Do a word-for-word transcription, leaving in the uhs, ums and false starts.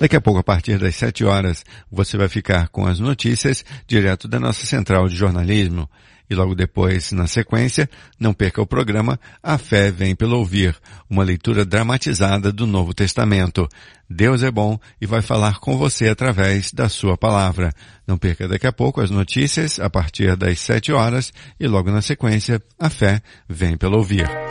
Daqui a pouco, a partir das sete horas, você vai ficar com as notícias direto da nossa central de jornalismo. E logo depois, na sequência, não perca o programa A Fé Vem Pelo Ouvir, uma leitura dramatizada do Novo Testamento. Deus é bom e vai falar com você através da sua palavra. Não perca daqui a pouco as notícias a partir das sete horas e logo na sequência, A Fé Vem Pelo Ouvir.